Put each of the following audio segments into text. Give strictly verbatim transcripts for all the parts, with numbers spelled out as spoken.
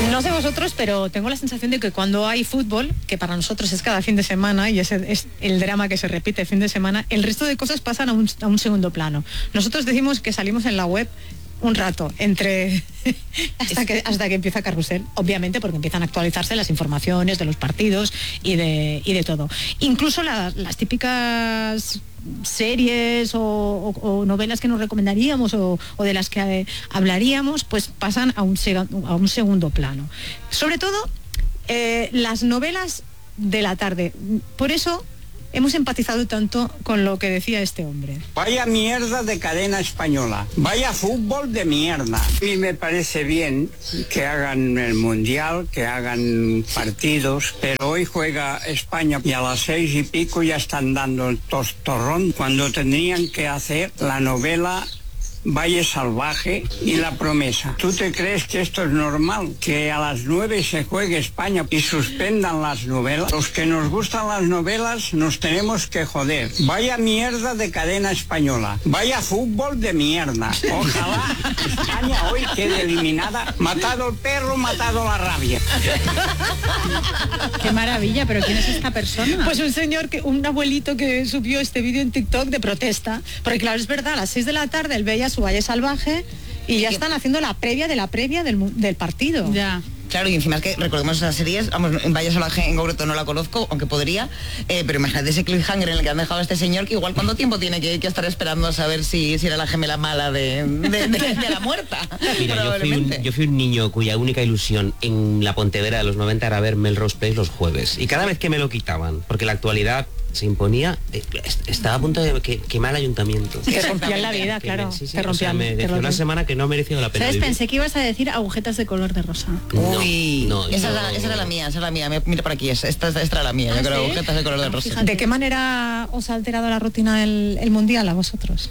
No sé vosotros, pero tengo la sensación de que cuando hay fútbol, que para nosotros es cada fin de semana y es el, es el drama que se repite fin de semana, el resto de cosas pasan a un, a un segundo plano. Nosotros decimos que salimos en la web un rato, entre hasta que hasta que empieza Carrusel, obviamente porque empiezan a actualizarse las informaciones de los partidos y de, y de todo. Incluso la, las típicas series o, o, o novelas que nos recomendaríamos o, o de las que eh, hablaríamos, pues pasan a un, a un segundo plano. Sobre todo eh, las novelas de la tarde. Por eso hemos empatizado tanto con lo que decía este hombre. Vaya mierda de cadena española, vaya fútbol de mierda. A mí me parece bien que hagan el mundial, que hagan partidos, pero hoy juega España y a las seis y pico ya están dando el tostorrón cuando tendrían que hacer la novela Valle Salvaje y La Promesa. ¿Tú te crees que esto es normal? Que a las nueve se juegue España y suspendan las novelas. Los que nos gustan las novelas nos tenemos que joder. Vaya mierda de cadena española. Vaya fútbol de mierda. Ojalá España hoy quede eliminada. Matado el perro, matado la rabia. Qué maravilla, pero ¿quién es esta persona? Pues un señor, que un abuelito que subió este vídeo en TikTok de protesta. Porque claro, es verdad, a las seis de la tarde él veía su Valle Salvaje y ya están haciendo la previa de la previa del, del partido. Ya. Claro, y encima es que recordemos esas series, vamos, en Valle Salvaje en concreto no la conozco, aunque podría, eh, pero imagínate ese cliffhanger en el que han dejado a este señor, que igual cuánto tiempo tiene que, que estar esperando a saber si, si era la gemela mala de, de, de, de la muerta. Mira, yo fui, un, yo fui un niño cuya única ilusión en la Pontevedra de los noventa era ver Melrose Place los jueves, y cada vez que me lo quitaban, porque la actualidad se imponía, eh, estaba a punto de que, quemar el ayuntamiento. Te rompían la vida, claro. Me, sí, sí, te rompían, o sea, me decía una semana que no merecía la pena. ¿Sabes? Vivir. Pensé que ibas a decir agujetas de color de rosa. No, Uy, no, esa, no, era, esa era la no. mía, esa era la mía. Mira por aquí, esta, esta era la mía, ¿Ah, yo creo, sí? agujetas de color de rosa. ¿De qué manera os ha alterado la rutina el, el mundial a vosotros?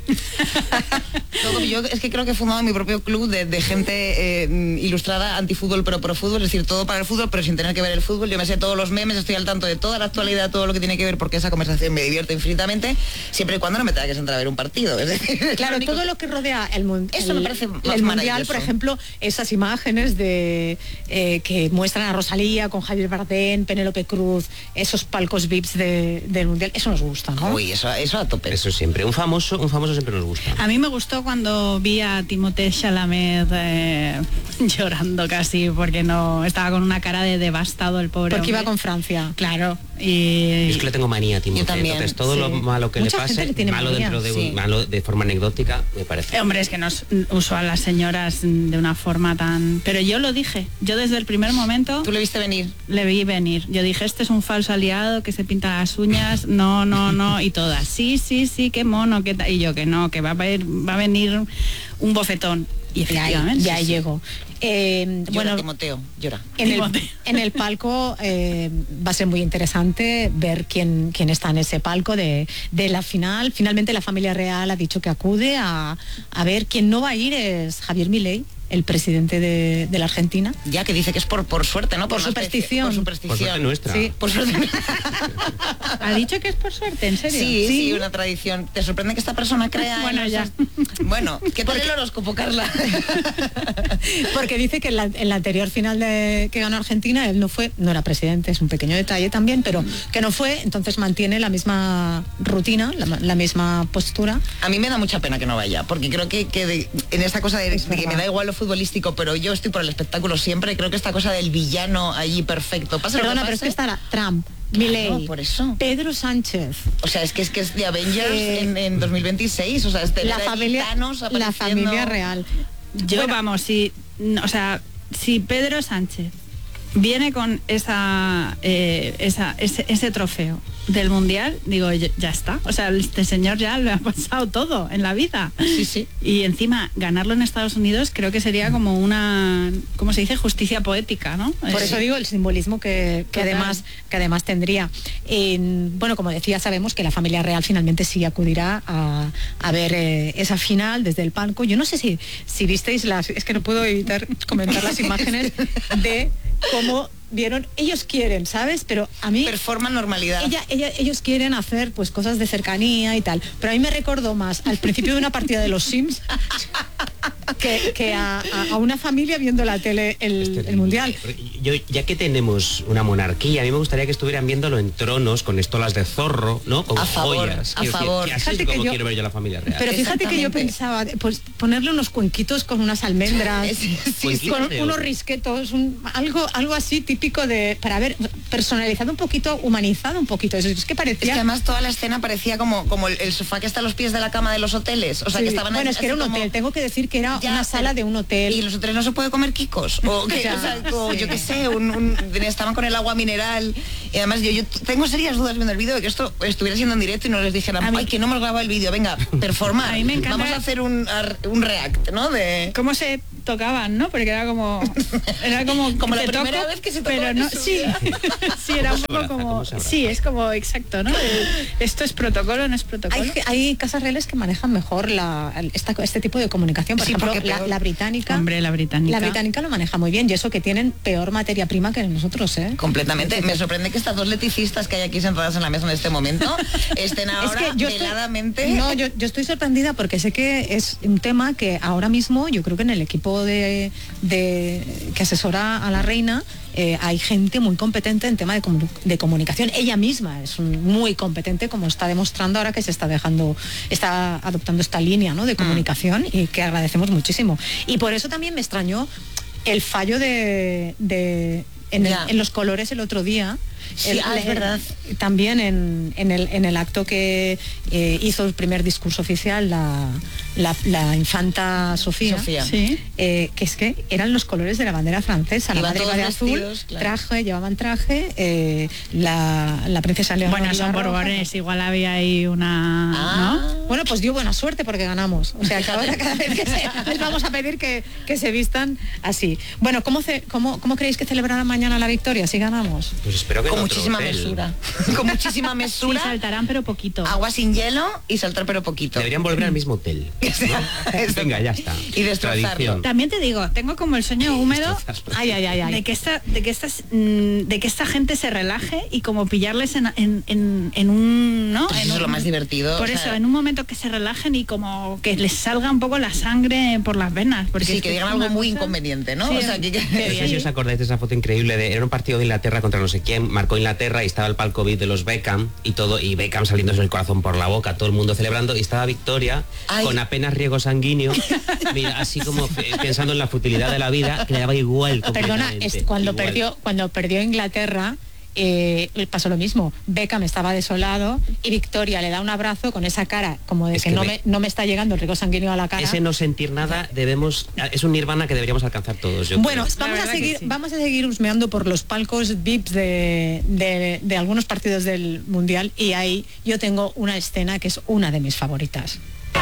Todo, yo es que creo que he fundado mi propio club de, de gente eh, ilustrada antifútbol pero pro fútbol, es decir, todo para el fútbol pero sin tener que ver el fútbol. Yo me sé todos los memes, estoy al tanto de toda la actualidad, todo lo que tiene que ver, porque esa conversación me divierte infinitamente, siempre y cuando no me tenga que sentar a ver un partido. Es decir, claro, lo todo lo que rodea el, mun Eso el, me parece más el mundial, maravilloso. por ejemplo, esas imágenes de eh, que muestran a Rosalía con Javier Bardem, Penélope Cruz, esos palcos V I Ps de, del mundial, eso nos gusta, ¿no? Uy, eso, eso a tope. Eso siempre, un famoso, un famoso siempre nos gusta. A mí me gustó cuando vi a Timothée Chalamet eh, llorando casi, porque no estaba con una cara de devastado el pobre Porque hombre. iba con Francia. Claro, y... Es que le tengo manía a Timothée, también, entonces todo sí. lo malo que Mucha le gente pase, le tiene malo manía, dentro de sí. un, malo de forma anecdótica, me parece. Eh, Hombre, es que nos usó a las señoras de una forma tan... Pero yo lo dije, yo desde el primer momento ¿Tú le viste venir? le vi venir. Yo dije, este es un falso aliado que se pinta las uñas, no, no, no, y todas, sí, sí, sí, qué mono, qué tal. Y yo que no, que va a, ver, va a venir un bofetón. Y efectivamente. Ya, ya sí, sí. llegó. Eh, Llora, bueno, Timoteo, llora. en el, Timoteo. en el palco eh, va a ser muy interesante ver quién, quién está en ese palco de, de la final. Finalmente la familia real ha dicho que acude a, a ver. Quien no va a ir es Javier Milei, el presidente de, de la Argentina. Ya que dice que es por, por suerte, ¿no? Por una especie- superstición. Por Por superstición. suerte nuestra. Sí. Por suerte. ¿Ha dicho que es por suerte? ¿En serio? Sí, sí, una tradición. ¿Te sorprende que esta persona crea? en Bueno, los- ya. Bueno, ¿qué tal el horóscopo, Carla? Porque dice que en la, en la anterior final de, que ganó Argentina, él no fue, no era presidente, es un pequeño detalle también, pero que no fue, entonces mantiene la misma rutina, la, la misma postura. A mí me da mucha pena que no vaya, porque creo que, que de- en esta cosa de, Es de que me verdad. da igual lo futbolístico, pero yo estoy por el espectáculo siempre, creo que esta cosa del villano allí perfecto. Pasa lo Perdona, que pero es que pase. estará Trump, Milei, por eso. Pedro Sánchez, O sea, es que es que es de Avengers Eh, en, en dos mil veintiséis, o sea, es de la familia, Thanos la apareciendo. familia real. Yo, Bueno, vamos, si, o sea, si Pedro Sánchez viene con esa, eh, esa ese, ese trofeo del Mundial, digo, ya, ya está. O sea, este señor ya le ha pasado todo en la vida. Sí, sí. Y encima, ganarlo en Estados Unidos creo que sería como una, ¿cómo se dice? Justicia poética, ¿no? Por Eh, eso digo el simbolismo que, que Total. además que además tendría. En- bueno, como decía, sabemos que la familia real finalmente sí acudirá a, a ver eh, esa final desde el palco. Yo no sé si, si visteis las, es que no puedo evitar comentar las imágenes de cómo vieron, ellos quieren, ¿sabes? Pero a mí Performa normalidad. ella, ella, ellos quieren hacer pues cosas de cercanía y tal, pero a mí me recordó más al principio de una partida de los Sims que, que a, a, a una familia viendo la tele el, el Mundial. Yo, ya que tenemos una monarquía, a mí me gustaría que estuvieran viéndolo en tronos, con estolas de zorro, ¿no? Con a favor, joyas. A favor. Que, que así es como yo, quiero ver yo la familia real. Pero fíjate que yo pensaba, pues ponerle unos cuenquitos con unas almendras, sí, sí, con unos risquetos, un, algo, algo así típico de, para ver, personalizado un poquito, humanizado un poquito. Eso es que parecía. Es que además toda la escena parecía como, como el, el sofá que está a los pies de la cama de los hoteles. O sea, sí. que estaban Bueno, es que era un como... hotel, tengo que decir que era ya, una sala de un hotel. ¿Y en los hoteles no se puede comer quicos? O, que, o sea, o, sí. yo qué sé, un, un, estaban con el agua mineral. Y además yo, yo tengo serias dudas viendo el vídeo de que esto estuviera siendo en directo y no les dijeran, ay, que no hemos grabado el vídeo, venga, performar. A mí me encanta. Vamos a hacer un, un react, ¿no? De cómo se tocaban, ¿no? Porque era como era como como la primera toco, vez que se tocó, pero no, sí, sí, era un poco como sí, es como exacto, ¿no? Esto es protocolo, no es protocolo. Hay, hay casas reales que manejan mejor la, esta, este tipo de comunicación. Por sí, ejemplo, la, la británica. Hombre, la británica. La británica lo maneja muy bien y eso que tienen peor materia prima que nosotros, ¿eh? Completamente. Me sorprende que estas dos leticistas que hay aquí sentadas en la mesa en este momento estén ahora es que yo veladamente. Estoy, no, yo, yo estoy sorprendida porque sé que es un tema que ahora mismo yo creo que en el equipo de, de que asesora a la reina eh, hay gente muy competente en tema de, comu de comunicación. Ella misma es un, muy competente, como está demostrando ahora que se está dejando, está adoptando esta línea, ¿no? de comunicación mm. y que agradecemos muchísimo. Y por eso también me extrañó el fallo de, de en, el, en los colores el otro día. Sí, el, ah, es verdad. También en, en, el, en el acto que eh, hizo el primer discurso oficial la, la, la infanta Sofía, Sofía. Sí. Eh, que es que eran los colores de la bandera francesa. Iban la madre iba de azul, vestidos, claro. traje, llevaban traje, eh, la, la princesa Leonor. Bueno, son borbones, igual había ahí una... Ah. ¿no? Bueno, pues dio buena suerte porque ganamos. O sea, que ahora cada vez que se, les vamos a pedir que, que se vistan así. Bueno, ¿cómo, ce, cómo, ¿cómo creéis que celebrarán mañana la victoria si ganamos? Pues espero que con no muchísima mesura. Con muchísima mesura. Sí, saltarán pero poquito. Agua sin hielo y saltar pero poquito. Deberían volver al mismo hotel, ¿no? Venga, ya está. Y destrozarlo. También te digo, tengo como el sueño húmedo ay, ay, ay, ay. de que esta, de que estas, de que esta gente se relaje y como pillarles en, en, en, en un, ¿no? Pues en eso un, es lo más divertido. Por o sea, eso, en un momento que se relajen y como que les salga un poco la sangre por las venas. Porque sí, es que, que digan algo muy cosa... inconveniente, ¿no? Sí, o sea, que, que... No sé si os acordáis de esa foto increíble de era un partido de Inglaterra contra no sé quién, marcó Inglaterra y estaba el palco V I P de los Beckham y todo, y Beckham saliéndose el corazón por la boca, todo el mundo celebrando, y estaba Victoria Ay. con apenas riego sanguíneo, mira, así como pensando en la futilidad de la vida, que le daba igual. Perdona, es cuando igual. perdió, cuando perdió Inglaterra. Eh, pasó lo mismo, Beckham estaba desolado y Victoria le da un abrazo con esa cara como de es que, que no, me, no me está llegando el riego sanguíneo a la cara. Ese no sentir nada debemos, es un nirvana que deberíamos alcanzar todos. Yo bueno, creo. vamos a seguir, sí. vamos a seguir husmeando por los palcos V I Ps de, de, de algunos partidos del Mundial y ahí yo tengo una escena que es una de mis favoritas.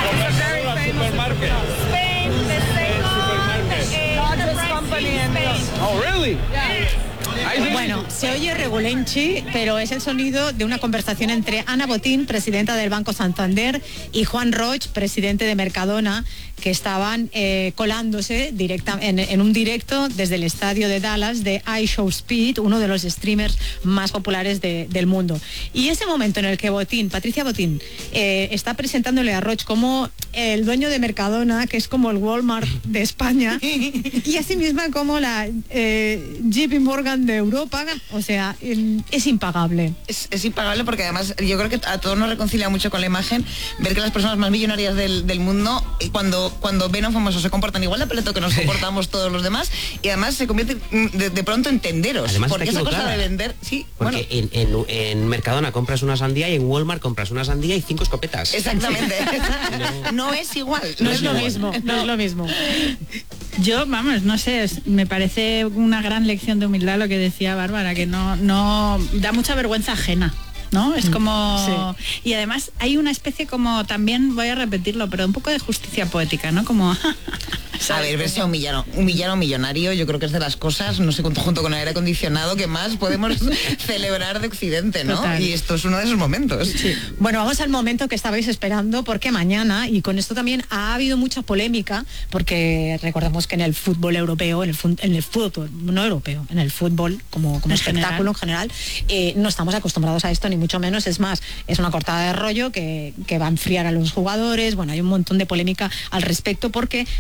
Oh, really? Bueno, se oye regulenchi, pero es el sonido de una conversación entre Ana Botín, presidenta del Banco Santander, y Juan Roig, presidente de Mercadona, que estaban eh, colándose directa, en, en un directo desde el estadio de Dallas de iShowSpeed, uno de los streamers más populares de, del mundo. Y ese momento en el que Botín, Patricia Botín, eh, está presentándole a Roig como el dueño de Mercadona, que es como el Walmart de España, y así misma como la eh, J P Morgan de Europa, o sea, es impagable. Es, es impagable porque además yo creo que a todos nos reconcilia mucho con la imagen ver que las personas más millonarias del, del mundo, cuando, cuando ven a un famoso se comportan igual de peleto que nos comportamos todos los demás, y además se convierte de, de pronto en tenderos. Además porque esa equivocada. cosa de vender, sí, porque bueno. en, en, en Mercadona compras una sandía y en Walmart compras una sandía y cinco escopetas. Exactamente. no, no es igual. No, no es, es lo igual. mismo, no, no es lo mismo. Yo, vamos, no sé, es, me parece una gran lección de humildad lo que decía Bárbara, que no, no da mucha vergüenza ajena. ¿No? Es como... Sí. Y además hay una especie como, también voy a repetirlo, pero un poco de justicia poética, ¿no? Como... A ver, verse a humillar, humillar a un millonario, yo creo que es de las cosas, no sé, junto con el aire acondicionado, que más podemos celebrar de Occidente, ¿no? Total. Y esto es uno de esos momentos. Sí. Bueno, vamos al momento que estabais esperando, porque mañana, y con esto también ha habido mucha polémica, porque recordemos que en el fútbol europeo, en el, en el fútbol, no europeo, en el fútbol como, como en espectáculo general. en general, eh, no estamos acostumbrados a esto, ni mucho menos, es más, es una cortada de rollo que, que va a enfriar a los jugadores, bueno, hay un montón de polémica al respecto, porque hay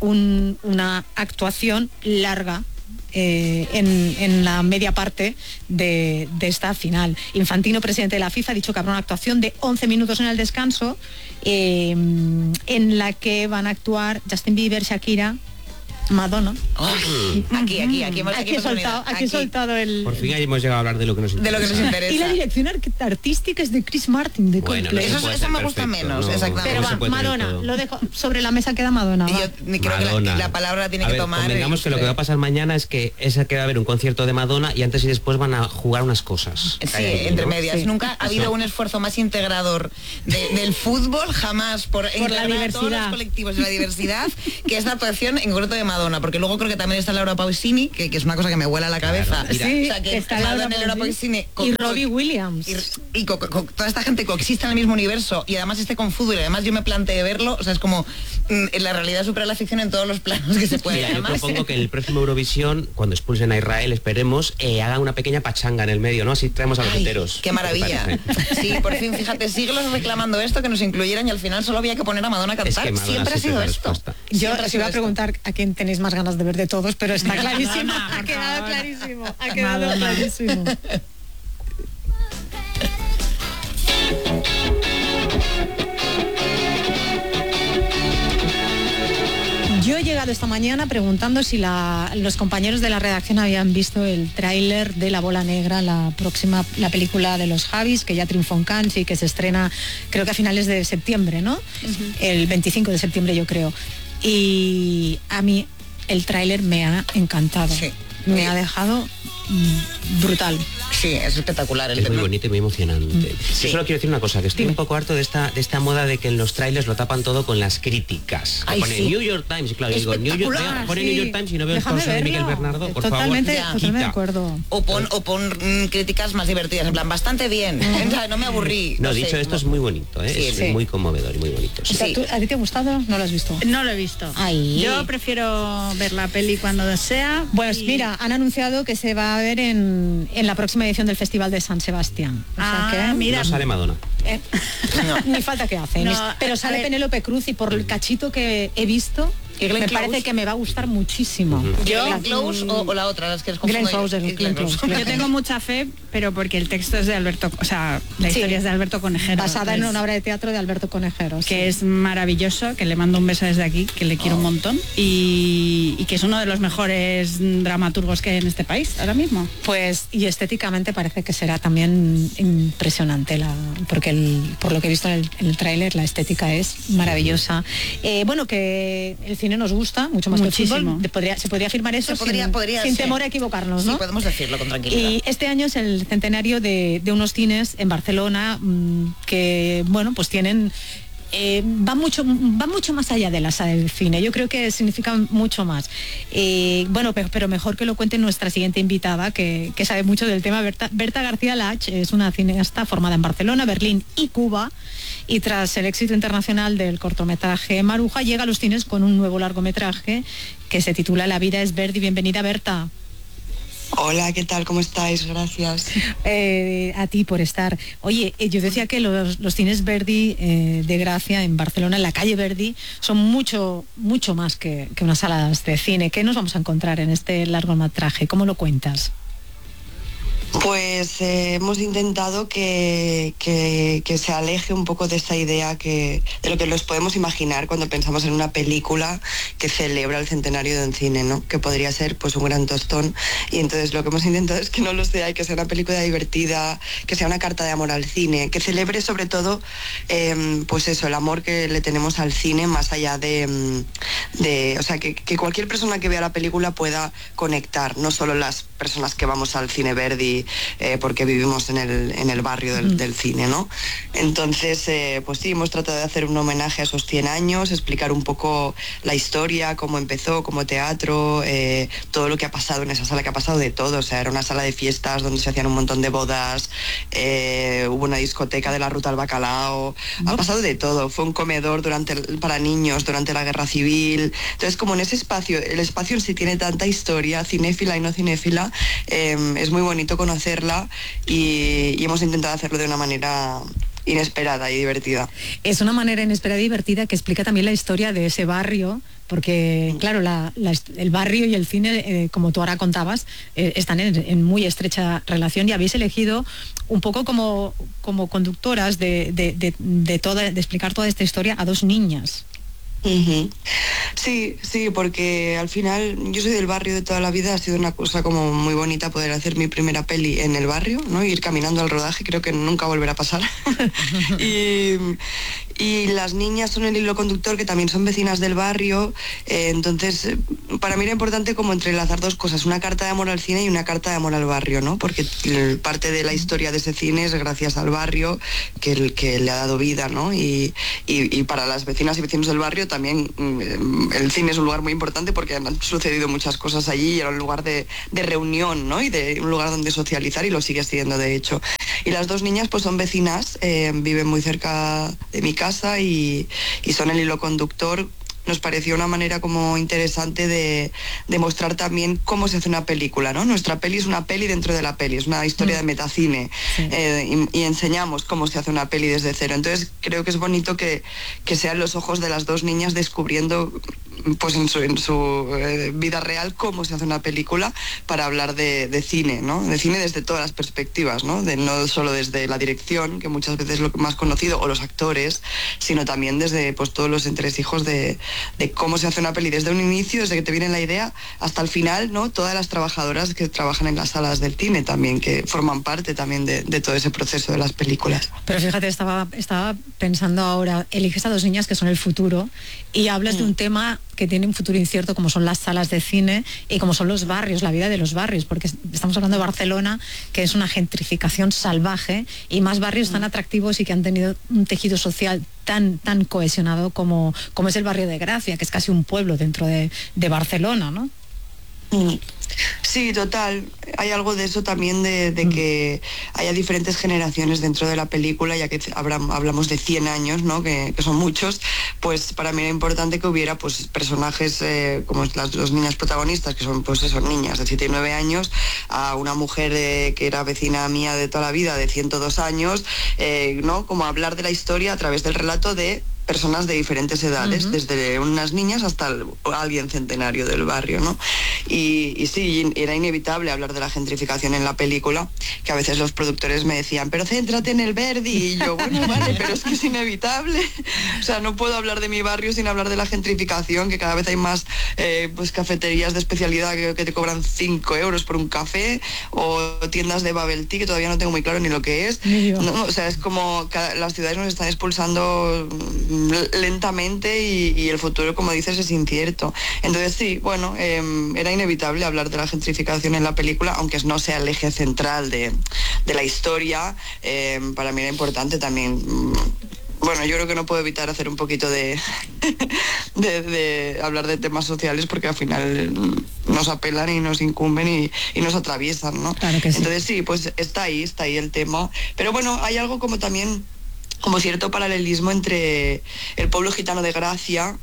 un, una actuación larga Eh, en, en la media parte de, de esta final. Infantino, presidente de la FIFA, ha dicho que habrá una actuación de once minutos en el descanso, eh, en la que van a actuar Justin Bieber, Shakira, Madonna. Oh, aquí, aquí, aquí hemos aquí, he soltado, aquí he soltado el... Por fin hemos llegado a hablar de lo que nos interesa. De lo que nos interesa. Y la dirección artística es de Chris Martin, de bueno, Coldplay. Eso, eso me gusta menos, no, exactamente. Pero va, Madonna, lo dejo sobre la mesa, queda Madonna. Y yo creo Madonna. que la, la palabra la tiene a que ver, tomar. Convengamos que lo que va a pasar mañana es que esa que va a haber un concierto de Madonna y antes y después van a jugar unas cosas. Sí, ahí, entre ¿no? medias. Sí. Nunca ha habido un esfuerzo más integrador de- del fútbol, jamás, por, la integrar a todos diversidad. los colectivos y la diversidad, que esta actuación en concreto de Madonna, porque luego creo que también está Laura Pausini, que, que es una cosa que me vuela la cabeza. Claro, mira. Sí, O sea, que está Madonna Laura y Laura Pausini Pausini y co- Robbie Williams. y, y co- co- toda esta gente coexiste en el mismo universo y además esté con fútbol y además yo me planteé verlo, o sea, es como mm, la realidad supera la ficción en todos los planos que se puede. Mira, yo Además, propongo que en el próximo Eurovisión, cuando expulsen a Israel, esperemos, eh, hagan una pequeña pachanga en el medio, ¿no? Así traemos a los ay, heteros. qué maravilla. ¿Qué te parece? Sí, por fin, fíjate, siglos reclamando esto, que nos incluyeran y al final solo había que poner a Madonna a Es cantar. que Madonna Siempre ha sí sido es la esto. respuesta. Yo Siempre ha os sido iba a esto. preguntar a quién tenéis más ganas de ver de todos, pero está clarísimo. Madonna, Ha por quedado favor. clarísimo. Ha quedado Madonna. clarísimo. Yo he llegado esta mañana preguntando si la- los compañeros de la redacción habían visto el tráiler de La Bola Negra, la próxima, la película de los Javis, que ya triunfó en Cannes y que se estrena creo que a finales de septiembre, ¿no? El veinticinco de septiembre yo creo. Y a mí el tráiler me ha encantado. Sí. Me ha dejado mm, brutal. Sí, es espectacular. El Es muy tema. bonito y muy emocionante. Sí. Yo solo quiero decir una cosa, que estoy Dime. un poco harto de esta, de esta moda de que en los trailers lo tapan todo con las críticas. Que Ay, pone sí. New York Times, y claro, digo, New York, Espectacular, vea, pone Sí. New York Times y no veo Déjame el causa de Miguel verlo. Bernardo, por Totalmente, favor. totalmente de quita. acuerdo. O pon, o pon mm, críticas más divertidas, en plan, bastante bien. O sea, no me aburrí. No, sé, dicho esto, es muy bonito, ¿eh? Sí, es sí. muy conmovedor y muy bonito. sí. O sea, Sí. ¿tú- ¿A ti te ha gustado? ¿No lo has visto? No lo he visto. Ay. Yo prefiero ver la peli cuando sea. Pues y- mira, han anunciado que se va a ver en, en la próxima edición del Festival de San Sebastián. O sea Ah, que, mira. No sale Madonna. eh, ni falta que hace. No, Ni- pero a sale ver. Penélope Cruz y por el cachito que he visto, ¿Y Glenn me Close? parece que me va a gustar muchísimo. ¿Yo, La- Close o, o la otra? Las que les Glenn confundo yo. Close, Y Glenn Close. Yo tengo mucha fe, pero porque el texto es de Alberto, o sea, la Sí. historia es de Alberto Conejero. Basada en es- una obra de teatro de Alberto Conejero. que es maravilloso, que le mando un beso desde aquí, que le quiero un montón y, y que es uno de los mejores dramaturgos que hay en este país ahora mismo. Pues y estéticamente parece que será también impresionante, la, porque el- por lo que he visto en el, en el tráiler la estética es maravillosa. Eh, bueno, que el cine nos gusta mucho más que el Muchísimo. fútbol. De- podría- se podría afirmar eso Se podría- sin, podría, sin sí. temor a equivocarnos, Sí, ¿no? podemos decirlo con tranquilidad. Y este año es el centenario de, de unos cines en Barcelona mm, que, bueno, pues tienen... eh, va mucho va mucho más allá de la sala del cine. Yo creo que significan mucho más. Eh, bueno, pero, pero mejor que lo cuente nuestra siguiente invitada, que, que sabe mucho del tema. Berta, Berta García Lach es una cineasta formada en Barcelona, Berlín y Cuba. Y tras el éxito internacional del cortometraje Maruja, llega a los cines con un nuevo largometraje que se titula La vida es Verdi. Bienvenida, Berta. Hola, ¿qué tal? ¿Cómo estáis? Gracias. Eh, a ti por estar. Oye, eh, yo decía que los, los cines Verdi eh, de Gracia en Barcelona, en la calle Verdi, son mucho, mucho más que, que unas salas de cine. ¿Qué nos vamos a encontrar en este largometraje? ¿Cómo lo cuentas? Pues eh, hemos intentado que, que, que se aleje un poco de esta idea que, de lo que nos podemos imaginar cuando pensamos en una película que celebra el centenario de un cine, ¿no? Que podría ser pues un gran tostón. Y entonces lo que hemos intentado es que no lo sea y que sea una película divertida, que sea una carta de amor al cine, que celebre sobre todo eh, pues eso, el amor que le tenemos al cine más allá de, de o sea, que, que cualquier persona que vea la película pueda conectar, no solo las personas que vamos al cine Verdi eh, porque vivimos en el, en el barrio del, del cine, ¿no? Entonces, eh, pues sí, hemos tratado de hacer un homenaje a esos cien años, explicar un poco la historia, cómo empezó, como teatro, eh, todo lo que ha pasado en esa sala, que ha pasado de todo, o sea, era una sala de fiestas donde se hacían un montón de bodas, eh, hubo una discoteca de la Ruta al Bacalao, ha pasado de todo, fue un comedor durante el- para niños durante la Guerra Civil, entonces como en ese espacio, el espacio en sí tiene tanta historia, cinéfila y no cinéfila, eh, es muy bonito conocerla y, y hemos intentado hacerlo de una manera inesperada y divertida. Es una manera inesperada y divertida que explica también la historia de ese barrio, porque claro, la, la, el barrio y el cine, eh, como tú ahora contabas, eh, están en, en muy estrecha relación, y habéis elegido un poco como, como conductoras de, de, de, de, toda, de explicar toda esta historia a dos niñas. Uh-huh. Sí, sí, porque al final yo soy del barrio de toda la vida, ha sido una cosa como muy bonita poder hacer mi primera peli en el barrio, ¿no? Ir caminando al rodaje, creo que nunca volverá a pasar. y, y las niñas son el hilo conductor, que también son vecinas del barrio, eh, entonces para mí era importante como entrelazar dos cosas, una carta de amor al cine y una carta de amor al barrio, ¿no? Porque parte de la historia de ese cine es gracias al barrio, que, que le ha dado vida, ¿no? Y, y, y para las vecinas y vecinos del barrio también el cine es un lugar muy importante, porque han sucedido muchas cosas allí y era un lugar de, de reunión, ¿no? Y de un lugar donde socializar, y lo sigue siendo, de hecho. Y las dos niñas pues son vecinas, eh, viven muy cerca de mi casa y, y son el hilo conductor. Nos pareció una manera como interesante de, de mostrar también cómo se hace una película, ¿no? Nuestra peli es una peli dentro de la peli, es una historia de metacine, sí. eh, y, y enseñamos cómo se hace una peli desde cero. Entonces creo que es bonito que, que sean los ojos de las dos niñas descubriendo pues en su, en su eh, vida real cómo se hace una película, para hablar de, de cine, ¿no? De cine desde todas las perspectivas, ¿no? De, no solo desde la dirección, que muchas veces es lo más conocido, o los actores, sino también desde pues todos los entresijos de de cómo se hace una peli desde un inicio, desde que te viene la idea hasta el final, ¿no? Todas las trabajadoras que trabajan en las salas del cine también, que forman parte también de, de todo ese proceso de las películas. Pero fíjate, estaba, estaba pensando ahora, eliges a dos niñas que son el futuro y hablas mm. de un tema que tiene un futuro incierto, como son las salas de cine y como son los barrios, la vida de los barrios, porque estamos hablando de Barcelona, que es una gentrificación salvaje, y más barrios tan atractivos y que han tenido un tejido social tan, tan cohesionado como, como es el barrio de Gracia, que es casi un pueblo dentro de, de Barcelona, ¿no? Sí, total. Hay algo de eso también, de, de que haya diferentes generaciones dentro de la película, ya que hablamos de cien años, ¿no? Que, que son muchos. Pues para mí era importante que hubiera pues personajes eh, como las dos niñas protagonistas, que son pues esos niñas de siete y nueve años, a una mujer eh, que era vecina mía de toda la vida, de ciento dos años, eh, ¿no? Como hablar de la historia a través del relato de personas de diferentes edades, uh-huh. desde unas niñas hasta el, alguien centenario del barrio, ¿no? Y, y sí, era inevitable hablar de la gentrificación en la película, que a veces los productores me decían, pero céntrate en el Verdi, y yo, bueno, vale, pero es que es inevitable. O sea, no puedo hablar de mi barrio sin hablar de la gentrificación, que cada vez hay más eh, pues cafeterías de especialidad que, que te cobran cinco euros por un café, o tiendas de bubble tea, que todavía no tengo muy claro ni lo que es. No, o sea, es como cada, las ciudades nos están expulsando lentamente y, y el futuro, como dices, es incierto. Entonces sí, bueno, eh, era inevitable hablar de la gentrificación en la película, aunque no sea el eje central de, de la historia. Eh, para mí era importante también. Bueno, yo creo que no puedo evitar hacer un poquito de, de, de hablar de temas sociales, porque al final nos apelan y nos incumben y, y nos atraviesan, ¿no? Claro que sí. Entonces sí, pues está ahí, está ahí el tema. Pero bueno, hay algo como también como cierto paralelismo entre el pueblo gitano de Gracia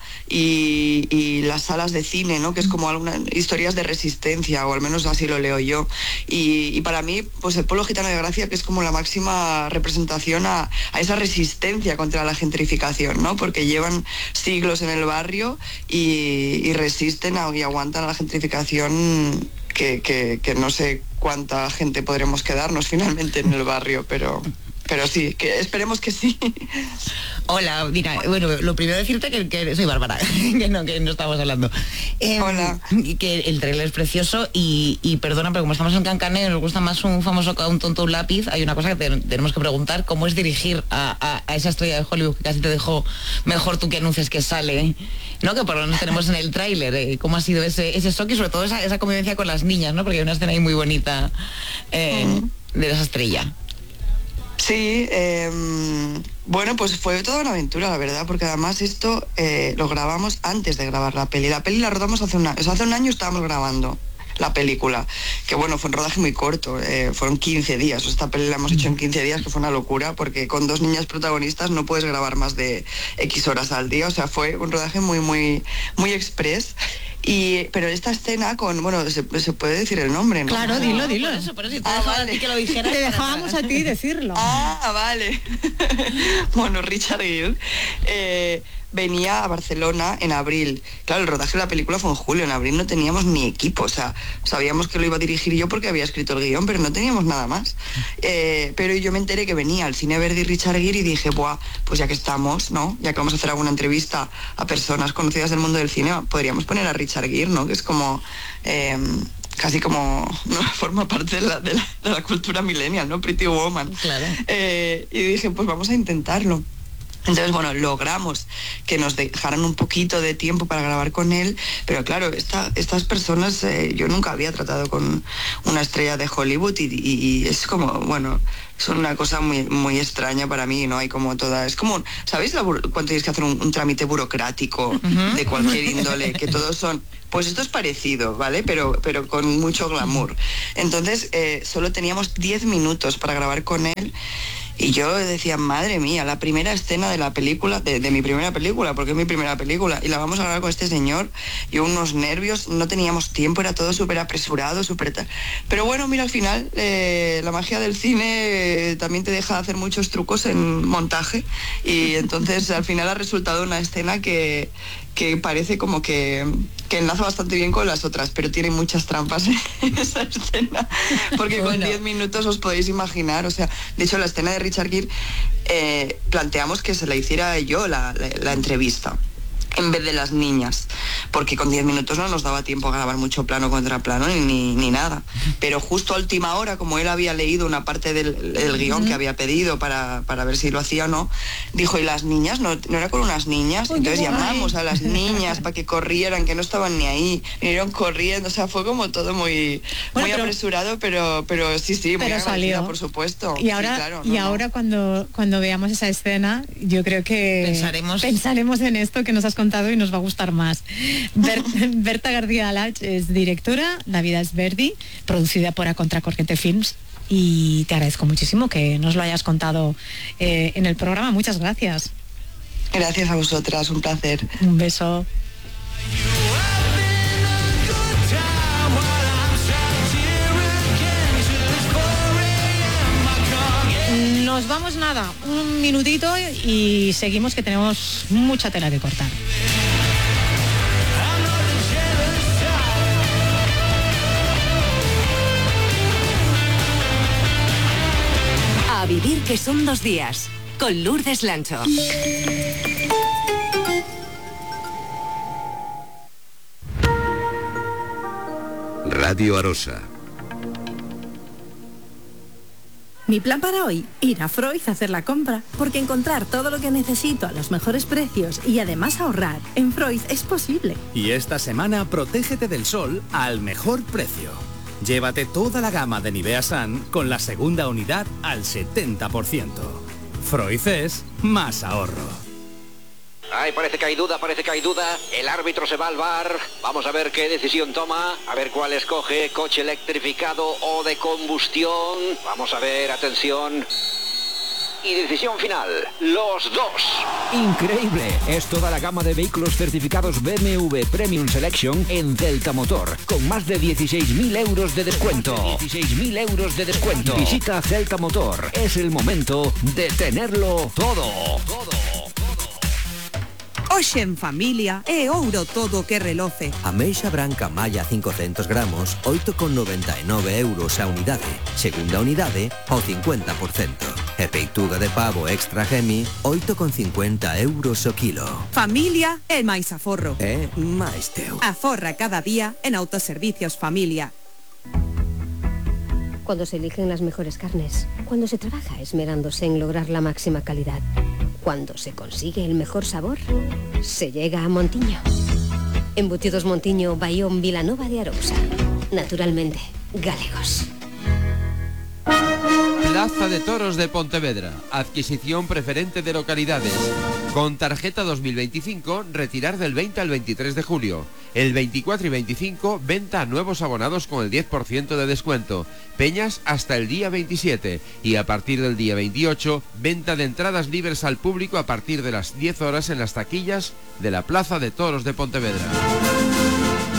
y, y las salas de cine, ¿no? Que es como algunas historias de resistencia, o al menos así lo leo yo. Y, y para mí, pues el pueblo gitano de Gracia, que es como la máxima representación a, a esa resistencia contra la gentrificación, ¿no? Porque llevan siglos en el barrio y, y resisten a, y aguantan a la gentrificación, que, que, que no sé cuánta gente podremos quedarnos finalmente en el barrio, pero... Pero sí, que esperemos que sí. Hola, mira, bueno, lo primero decirte que, que soy Bárbara, que no, que no estamos hablando. Eh, Hola. Que el trailer es precioso y, y perdona, pero como estamos en Cancané, nos gusta más un famoso que un tonto un lápiz. Hay una cosa que te, tenemos que preguntar, ¿cómo es dirigir a, a, a esa estrella de Hollywood que casi te dejó mejor tú que anuncias que sale? ¿No? Que por lo menos tenemos en el tráiler, ¿eh? ¿Cómo ha sido ese, ese shock y sobre todo esa, esa convivencia con las niñas, ¿no? Porque hay una escena ahí muy bonita eh, uh-huh. de esa estrella. Sí, eh, bueno, pues fue toda una aventura, la verdad, porque además esto eh, lo grabamos antes de grabar la peli. La peli la rodamos hace un año, o sea, hace un año estábamos grabando la película, que bueno, fue un rodaje muy corto, eh, fueron quince días, esta peli la hemos hecho en quince días, que fue una locura, porque con dos niñas protagonistas no puedes grabar más de X horas al día, o sea, fue un rodaje muy, muy, muy express. Y, pero esta escena con, bueno, se, se puede decir el nombre, ¿no? Claro, dilo, dilo. Por eso, por eso, si te Ah, dejaba vale. a ti que lo dijeras. Te dejábamos a ti decirlo. Ah, vale. Bueno, Richard Gere eh, venía a Barcelona en abril. Claro, el rodaje de la película fue en julio. En abril no teníamos ni equipo. O sea, sabíamos que lo iba a dirigir yo porque había escrito el guión, pero no teníamos nada más. Eh, pero yo me enteré que venía al Cine Verdi Richard Gere y dije, buah, pues ya que estamos, ¿no? Ya que vamos a hacer alguna entrevista a personas conocidas del mundo del cine, podríamos poner a Richard Gere, ¿no? Que es como... Eh, casi como, ¿no? Forma parte de la, de, la, de la cultura millennial, ¿no? Pretty Woman. Claro. Eh, y dije, pues vamos a intentarlo. Entonces, bueno, logramos que nos dejaran un poquito de tiempo para grabar con él, pero claro, esta, estas personas, eh, yo nunca había tratado con una estrella de Hollywood y, y, y es como, bueno, son una cosa muy muy extraña para mí, ¿no? Hay como toda, es como, ¿sabéis la, cuando tienes que hacer un, un trámite burocrático uh-huh. de cualquier índole? Que todos son, pues esto es parecido, ¿vale? Pero, pero con mucho glamour. Entonces, eh, solo teníamos diez minutos para grabar con él. Y yo decía, madre mía, la primera escena de la película, de, de mi primera película, porque es mi primera película, y la vamos a grabar con este señor, y unos nervios, no teníamos tiempo, era todo súper apresurado, súper tal. Pero bueno, mira, al final, eh, la magia del cine eh, también te deja hacer muchos trucos en montaje, y entonces al final ha resultado una escena que... que parece como que, que enlaza bastante bien con las otras, pero tiene muchas trampas en esa escena, porque bueno. Con diez minutos os podéis imaginar, o sea, de hecho la escena de Richard Gere eh, planteamos que se la hiciera yo la, la, la entrevista, en vez de las niñas, porque con diez minutos no nos daba tiempo a grabar mucho plano contra plano ni, ni nada, pero justo a última hora, como él había leído una parte del, del guión que había pedido para, para ver si lo hacía o no, dijo, ¿y las niñas? ¿No, no era con unas niñas? Uy, entonces llamamos a las niñas para que corrieran, que no estaban ni ahí, vinieron corriendo, o sea, fue como todo muy, bueno, muy pero, apresurado, pero, pero sí, sí, muy agradecida, por supuesto. Y ahora, sí, claro, y no, ahora no. Cuando, cuando veamos esa escena, yo creo que pensaremos, pensaremos en esto que nos has contado y nos va a gustar más. Ber Berta García Alach es directora, La vida es Verdi, producida por A Contracorriente Films, y te agradezco muchísimo que nos lo hayas contado eh, en el programa. Muchas gracias. Gracias a vosotras, un placer. Un beso. Nos vamos nada, un minutito y seguimos, que tenemos mucha tela que cortar. A vivir, que son dos días, con Lourdes Lancho. Radio Arosa. Mi plan para hoy, ir a Freud a hacer la compra, porque encontrar todo lo que necesito a los mejores precios y además ahorrar en Freud es posible. Y esta semana protégete del sol al mejor precio. Llévate toda la gama de Nivea Sun con la segunda unidad al setenta por ciento. Freud es más ahorro. Ay, parece que hay duda, parece que hay duda. El árbitro se va al bar. Vamos a ver qué decisión toma. A ver cuál escoge. Coche electrificado o de combustión. Vamos a ver, atención. Y decisión final, los dos. Increíble, es toda la gama de vehículos certificados B M W Premium Selection en Delta Motor, con más de dieciséis mil euros de descuento. dieciséis mil euros de descuento. Visita Delta Motor, es el momento de tenerlo todo. todo. Hoxe en familia é ouro todo que reloce. Ameixa branca malla cincocentos gramos, oito con noventa e nove euros a unidade. Segunda unidade, ao cincuenta por cento. E peituga de pavo extra gemi, oito con cincuenta euros o kilo. Familia é máis aforro. É máis teu. Aforra cada día en Autoservicios Familia. Cuando se eligen las mejores carnes, cuando se trabaja esmerándose en lograr la máxima calidad, cuando se consigue el mejor sabor, se llega a Montiño. Embutidos Montiño Bayón Vilanova de Arousa. Naturalmente, galegos. Plaza de Toros de Pontevedra. Adquisición preferente de localidades. Con tarjeta dos mil veinticinco, retirar del veinte al veintitrés de julio. El veinticuatro y veinticinco, venta a nuevos abonados con el diez por ciento de descuento. Peñas hasta el día veintisiete. Y a partir del día veintiocho, venta de entradas libres al público a partir de las diez horas en las taquillas de la Plaza de Toros de Pontevedra.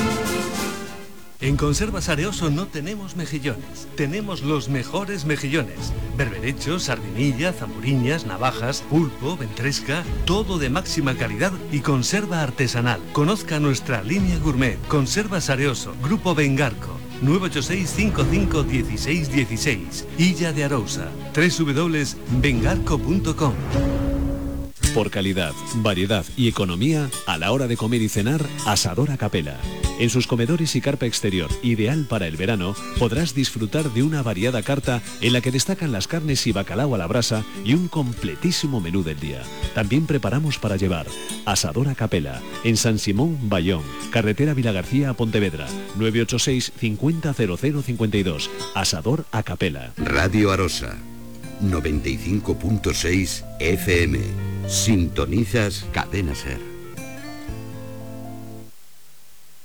En Conservas Areoso no tenemos mejillones, tenemos los mejores mejillones. Berberechos, sardinilla, zamburiñas, navajas, pulpo, ventresca, todo de máxima calidad y conserva artesanal. Conozca nuestra línea gourmet. Conservas Areoso, Grupo Vengarco. nueve ocho seis, cinco cinco, uno seis uno seis. Illa de Arousa. doble u doble u doble u punto vengarco punto com. Por calidad, variedad y economía, a la hora de comer y cenar, Asador a Capela. En sus comedores y carpa exterior, ideal para el verano, podrás disfrutar de una variada carta en la que destacan las carnes y bacalao a la brasa y un completísimo menú del día. También preparamos para llevar. Asador a Capela, en San Simón, Bayón, carretera Vilagarcía a Pontevedra, nueve ocho seis, cincuenta, cero cero cincuenta y dos. Asador a Capela. Radio Arosa, noventa y cinco punto seis F M. Sintonizas Cadena Ser.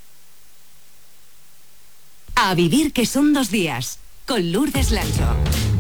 A vivir que son dos días, con Lourdes Lacho.